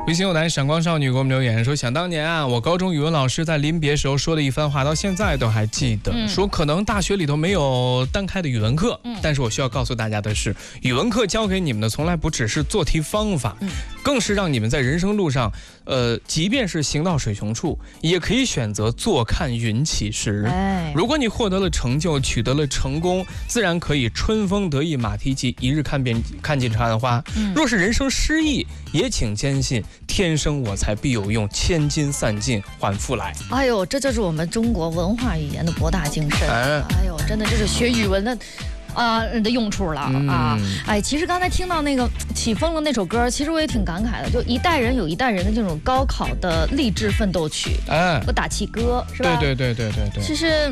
微信有男闪光少女给我们留言说，想当年啊，我高中语文老师在临别时候说的一番话，到现在都还记得。说可能大学里头没有单开的语文课，但是我需要告诉大家的是，语文课教给你们的从来不只是做题方法，更是让你们在人生路上，即便是行到水穷处，也可以选择坐看云起时。如果你获得了成就，取得了成功，自然可以春风得意马蹄疾，一日看尽长安花。若是人生失意，也请坚信天生我材必有用，千金散尽还复来。 哎呦，这就是我们中国文化语言的博大精深。哎呦，真的这是学语文的的用处了啊！哎，其实刚才听到那个起风了那首歌，其实我也挺感慨的，就一代人有一代人的这种高考的励志奋斗曲，和打气歌，是吧？ 对。 其实